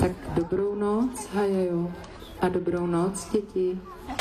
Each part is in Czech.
Tak dobrou noc, Hajajo. A dobrou noc, děti.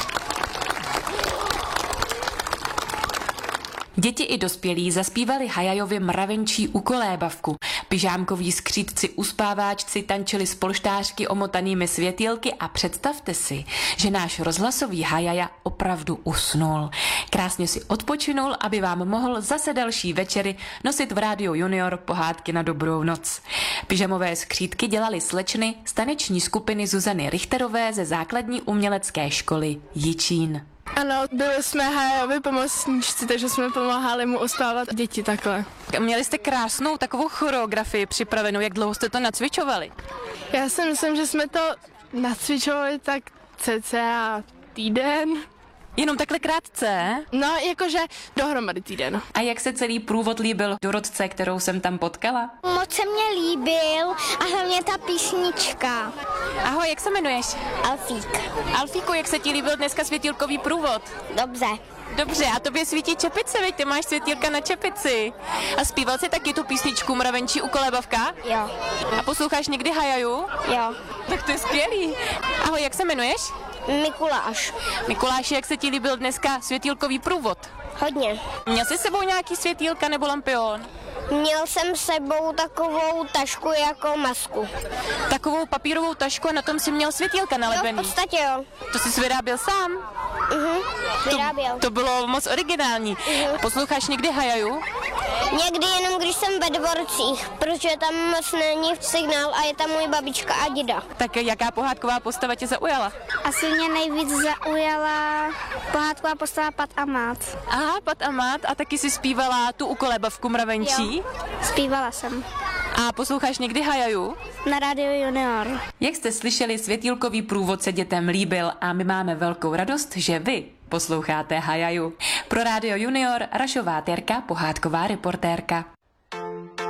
Děti i dospělí zaspívali Hajajovi mravenčí ukolébavku. Pyžámkoví skřídci uspáváčci tančili s polštářky omotanými světýlky a představte si, že náš rozhlasový Hajaja opravdu usnul. Krásně si odpočinul, aby vám mohl zase další večery nosit v Rádiu Junior pohádky na dobrou noc. Pyžamové skřídky dělali slečny z taneční skupiny Zuzany Richterové ze základní umělecké školy Jičín. Ano, byli jsme Hajajovi pomocníčci, takže jsme pomáhali mu uspávat děti takhle. Měli jste krásnou takovou choreografii připravenou, jak dlouho jste to nacvičovali? Já si myslím, že jsme to nacvičovali tak cca týden. Jenom takhle krátce? No, jakože dohromady týden. A jak se celý průvod líbil Dorotce, kterou jsem tam potkala? Moc se mě líbil a hlavně ta písnička. Ahoj, jak se jmenuješ? Alfík. Alfíku, jak se ti líbil dneska světýlkový průvod? Dobře. Dobře, a tobě svítí čepice, veď ty máš světýlka na čepici. A zpíval jsi taky tu písničku Mravenčí ukolébavka? Jo. A posloucháš někdy Hajaju? Jo. Tak to je skvělý. Ahoj, jak se jmenuješ? Mikuláš. Mikuláši, jak se ti líbil dneska světýlkový průvod? Hodně. Měl jsi s sebou nějaký světýlka nebo lampion? Měl jsem s sebou takovou tašku jako masku. Takovou papírovou tašku a na tom si měl světýlka No, v nalepený. podstatě jo. To jsi vyráběl sám? Vyráběl. To bylo moc originální. Posloucháš někdy Hajaju? Někdy jenom, když jsem ve dvorcích, protože tam moc není signál a je tam můj babička a děda. Tak jaká pohádková postava tě zaujala? Asi mě nejvíc zaujala pohádková postava Pat a Mat. Aha, Pat a Mat, a taky si zpívala tu ukolébavku mravenčí? Jo. Zpívala jsem. A posloucháš někdy Hajaju? Na Rádiu Junior. Jak jste slyšeli, světýlkový průvod se dětem líbil a my máme velkou radost, že vy posloucháte Hajaju. Pro Rádio Junior Rašová Terka, pohádková reportérka.